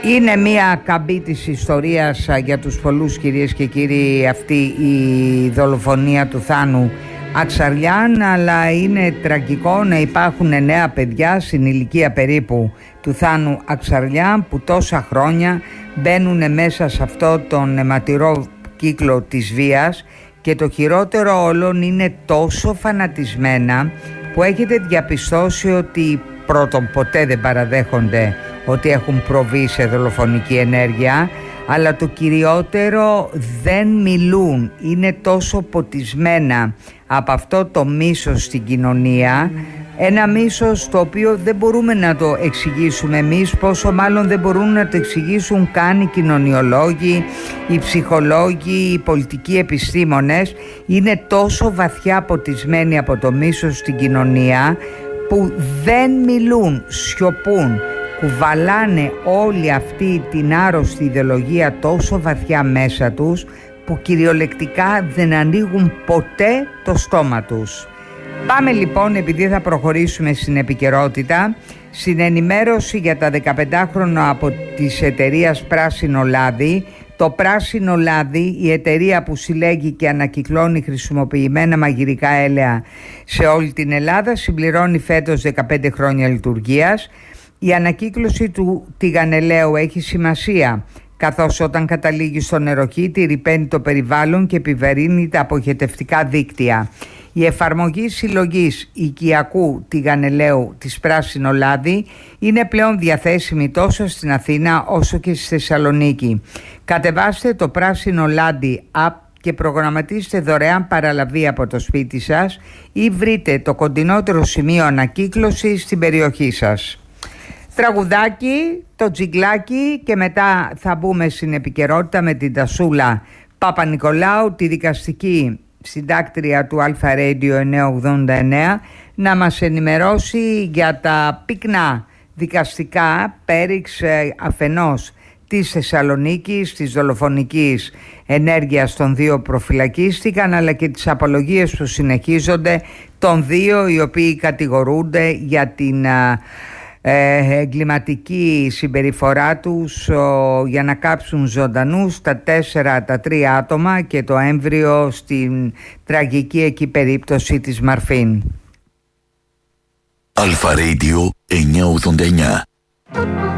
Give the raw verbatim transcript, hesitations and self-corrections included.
Είναι μια καμπή της ιστορίας για τους πολλούς, κυρίες και κύριοι, αυτή η δολοφονία του Θάνου Αξαριάν, αλλά είναι τραγικό να υπάρχουν εννέα παιδιά στην ηλικία περίπου του Θάνου Αξαριάν που τόσα χρόνια μπαίνουν μέσα σε αυτό τον αιματηρό κύκλο της βίας, και το χειρότερο όλων είναι τόσο φανατισμένα που έχετε διαπιστώσει ότι πρώτον ποτέ δεν παραδέχονται ότι έχουν προβεί σε δολοφονική ενέργεια, αλλά το κυριότερο, δεν μιλούν, είναι τόσο ποτισμένα από αυτό το μίσος στην κοινωνία, ένα μίσος το οποίο δεν μπορούμε να το εξηγήσουμε εμείς, πόσο μάλλον δεν μπορούν να το εξηγήσουν καν οι κοινωνιολόγοι, οι ψυχολόγοι, οι πολιτικοί επιστήμονες. Είναι τόσο βαθιά ποτισμένοι από το μίσος στην κοινωνία που δεν μιλούν, σιωπούν, κουβαλάνε όλη αυτή την άρρωστη ιδεολογία τόσο βαθιά μέσα τους που κυριολεκτικά δεν ανοίγουν ποτέ το στόμα τους. Πάμε λοιπόν, επειδή θα προχωρήσουμε στην επικαιρότητα, στην ενημέρωση για τα δεκαπεντάχρονα από της εταιρείας Πράσινο Λάδι. Το Πράσινο Λάδι, η εταιρεία που συλλέγει και ανακυκλώνει χρησιμοποιημένα μαγειρικά έλαια σε όλη την Ελλάδα, συμπληρώνει φέτος δεκαπέντε χρόνια λειτουργίας. Η ανακύκλωση του τηγανελαίου έχει σημασία, καθώς όταν καταλήγει στο νεροχύτη ρυπαίνει το περιβάλλον και επιβαρύνει τα αποχετευτικά δίκτυα. Η εφαρμογή συλλογής οικιακού τηγανελαίου της Πράσινο Λάδι είναι πλέον διαθέσιμη τόσο στην Αθήνα όσο και στη Θεσσαλονίκη. Κατεβάστε το Πράσινο Λάδι app και προγραμματίστε δωρεάν παραλαβή από το σπίτι σας ή βρείτε το κοντινότερο σημείο ανακύκλωσης στην περιοχή σας. Τραγουδάκι, το τζιγκλάκι, και μετά θα μπούμε στην επικαιρότητα με την Τασούλα Παπα-Νικολάου, τη δικαστική συντάκτρια του Αλφα Radio εννιακόσια ογδόντα εννέα, να μας ενημερώσει για τα πυκνά δικαστικά πέριξ αφενός της Θεσσαλονίκης, της δολοφονικής ενέργειας των δύο προφυλακίστηκαν, αλλά και τις απολογίες που συνεχίζονται των δύο οι οποίοι κατηγορούνται για την ε, εγκληματική συμπεριφορά τους ο, για να κάψουν ζωντανούς τα τέσσερα, τα τρία άτομα και το έμβριο στην τραγική εκεί περίπτωση της Μαρφίν. Αλφα Radio εννιακόσια ογδόντα εννέα.